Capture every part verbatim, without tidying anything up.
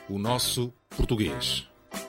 o nosso português.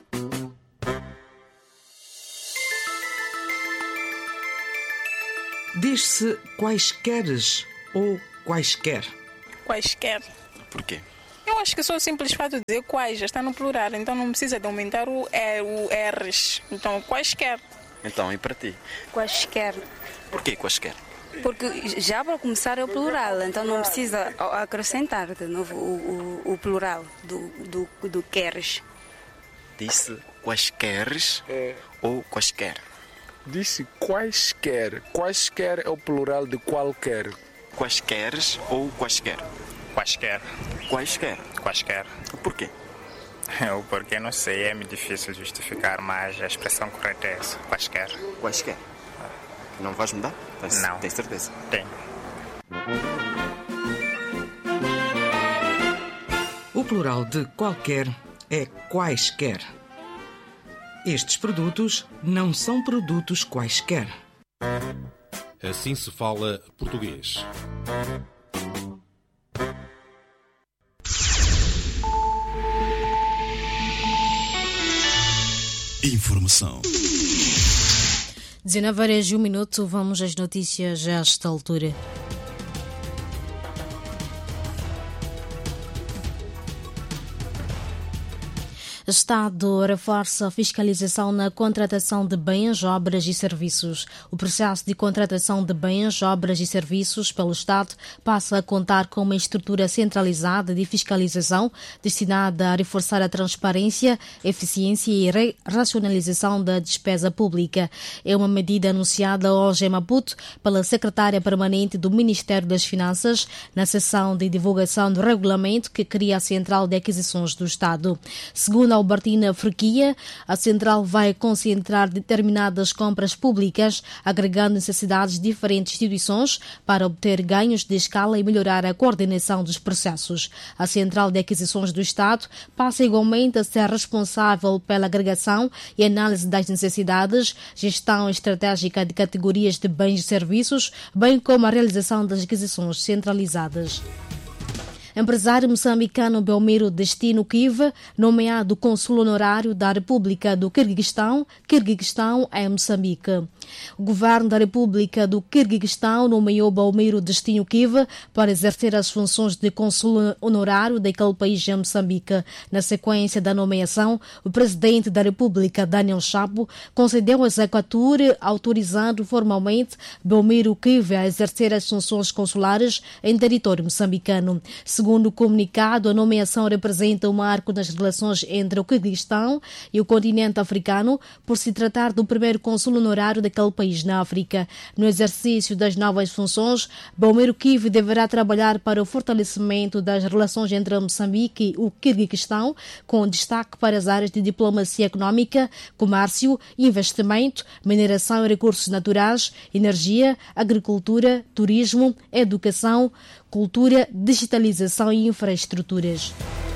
Diz-se quaisqueres ou quaisquer? Quaisquer. Por quê? Eu acho que só o simples fato de dizer quais já está no plural, então não precisa de aumentar o, é, o R's. Então, quaisquer. Então, e para ti? Quaisquer. Por que quaisquer? Porque já para começar é o plural, então não precisa acrescentar de novo o, o, o plural do, do, do queres. Disse quaisqueres É. ou quaisquer? Disse quaisquer. Quaisquer é o plural de qualquer. Quaisqueres ou quaisquer? Quaisquer. Quaisquer. Quaisquer. Por quê? O porquê não sei, é muito difícil justificar, mas a expressão correta é essa. Quaisquer. Quaisquer. Não vais mudar? Tens, Não. Tens certeza? Tem. O plural de qualquer é quaisquer. Estes produtos não são produtos quaisquer. Assim se fala português. Informação. dezenove horas e um minuto, vamos às notícias a esta altura. O Estado reforça a fiscalização na contratação de bens, obras e serviços. O processo de contratação de bens, obras e serviços pelo Estado passa a contar com uma estrutura centralizada de fiscalização destinada a reforçar a transparência, eficiência e racionalização da despesa pública. É uma medida anunciada hoje em Maputo pela secretária permanente do Ministério das Finanças na sessão de divulgação do regulamento que cria a Central de Aquisições do Estado. Segundo Albertina Frequia, a Central vai concentrar determinadas compras públicas, agregando necessidades de diferentes instituições para obter ganhos de escala e melhorar a coordenação dos processos. A Central de Aquisições do Estado passa igualmente a ser responsável pela agregação e análise das necessidades, gestão estratégica de categorias de bens e serviços, bem como a realização das aquisições centralizadas. Empresário moçambicano Belmiro Destino Kiva, nomeado cônsul honorário da República do Quirguistão, Quirguistão em Moçambique. O governo da República do Quirguistão nomeou Belmiro Destino Kiva para exercer as funções de cônsul honorário daquele país em Moçambique. Na sequência da nomeação, o presidente da República, Daniel Chapo, concedeu a exequatura, autorizando formalmente Belmiro Kiva a exercer as funções consulares em território moçambicano. Segundo o comunicado, a nomeação representa um marco nas relações entre o Quirguistão e o continente africano, por se tratar do primeiro cônsul honorário daquele país na África. No exercício das novas funções, Belmiro Kiva deverá trabalhar para o fortalecimento das relações entre Moçambique e o Quirguistão, com destaque para as áreas de diplomacia económica, comércio, investimento, mineração e recursos naturais, energia, agricultura, turismo, educação, cultura, digitalização e infraestruturas.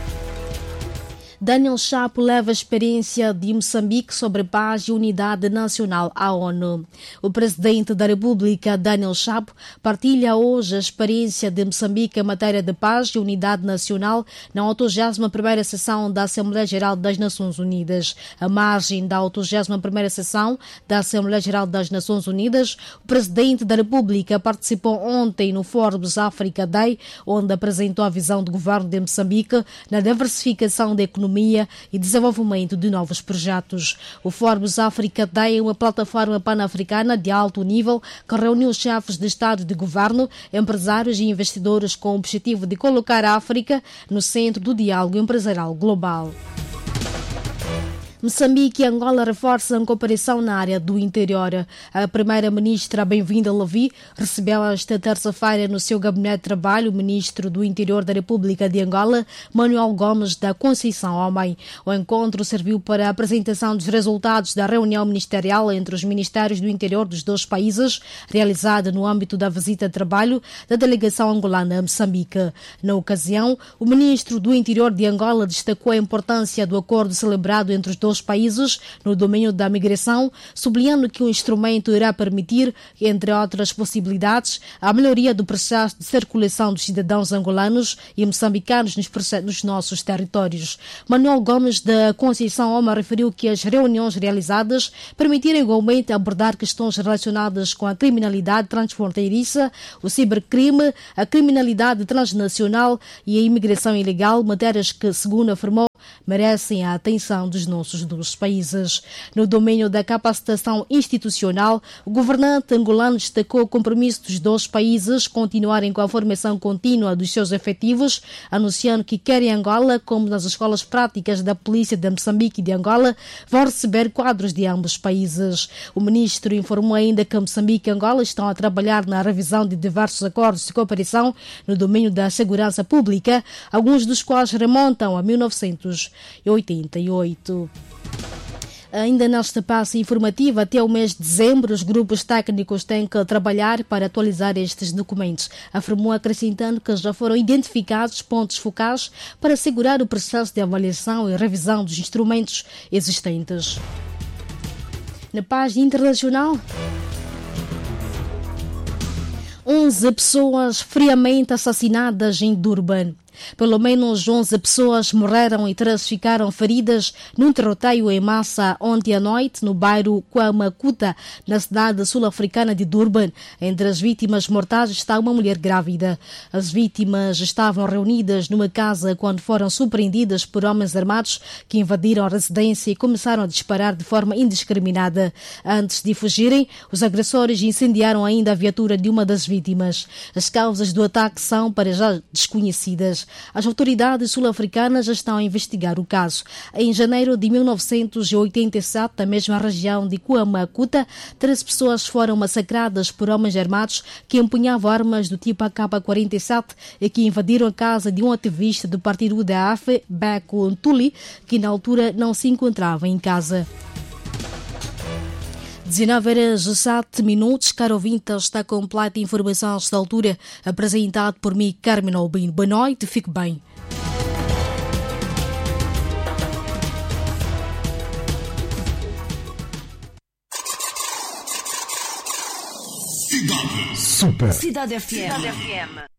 Daniel Chapo leva a experiência de Moçambique sobre paz e unidade nacional à ONU. O presidente da República, Daniel Chapo, partilha hoje a experiência de Moçambique em matéria de paz e unidade nacional na oitogésima primeira sessão da Assembleia Geral das Nações Unidas. À margem da oitogésima primeira sessão da Assembleia Geral das Nações Unidas, o presidente da República participou ontem no Forbes Africa Day, onde apresentou a visão do governo de Moçambique na diversificação da economia e desenvolvimento de novos projetos. O Forbes Africa Day é uma plataforma pan-africana de alto nível que reuniu chefes de Estado e de Governo, empresários e investidores com o objetivo de colocar a África no centro do diálogo empresarial global. Moçambique e Angola reforçam cooperação na área do interior. A primeira-ministra Bem-vinda Levi recebeu esta terça-feira no seu gabinete de trabalho o ministro do Interior da República de Angola, Manuel Gomes da Conceição Homem. O encontro serviu para a apresentação dos resultados da reunião ministerial entre os ministérios do interior dos dois países, realizada no âmbito da visita de trabalho da delegação angolana a Moçambique. Na ocasião, o ministro do Interior de Angola destacou a importância do acordo celebrado entre os dois dois países no domínio da migração, sublinhando que o instrumento irá permitir, entre outras possibilidades, a melhoria do processo de circulação dos cidadãos angolanos e moçambicanos nos, nos nossos territórios. Manuel Gomes da Conceição Oma referiu que as reuniões realizadas permitiram igualmente abordar questões relacionadas com a criminalidade transfronteiriça, o cibercrime, a criminalidade transnacional e a imigração ilegal, matérias que, segundo afirmou, merecem a atenção dos nossos dois países. No domínio da capacitação institucional, o governante angolano destacou o compromisso dos dois países continuarem com a formação contínua dos seus efetivos, anunciando que quer em Angola, como nas escolas práticas da Polícia de Moçambique e de Angola, vão receber quadros de ambos os países. O ministro informou ainda que Moçambique e Angola estão a trabalhar na revisão de diversos acordos de cooperação no domínio da segurança pública, alguns dos quais remontam a mil novecentos e oitenta e oito. Ainda nesta passe informativa, até o mês de dezembro, os grupos técnicos têm que trabalhar para atualizar estes documentos, afirmou, acrescentando que já foram identificados pontos focais para assegurar o processo de avaliação e revisão dos instrumentos existentes. Na página internacional, onze pessoas friamente assassinadas em Durban. Pelo menos onze pessoas morreram e três ficaram feridas num tiroteio em massa ontem à noite no bairro Kwamakuta, na cidade sul-africana de Durban. Entre as vítimas mortais está uma mulher grávida. As vítimas estavam reunidas numa casa quando foram surpreendidas por homens armados que invadiram a residência e começaram a disparar de forma indiscriminada. Antes de fugirem, os agressores incendiaram ainda a viatura de uma das vítimas. As causas do ataque são para já desconhecidas. As autoridades sul-africanas já estão a investigar o caso. Em janeiro de mil novecentos e oitenta e sete, na mesma região de Kwamakuta, treze pessoas foram massacradas por homens armados que empunhavam armas do tipo A K quarenta e sete e que invadiram a casa de um ativista do partido U D A F, Beko Ntuli, que na altura não se encontrava em casa. dezenove horas e sete minutos, caro ouvinte, está completa a informação a esta altura, apresentado por mim, Carmen Albino. Boa noite, fique bem. Cidade Super. Cidade F M. Cidade F M.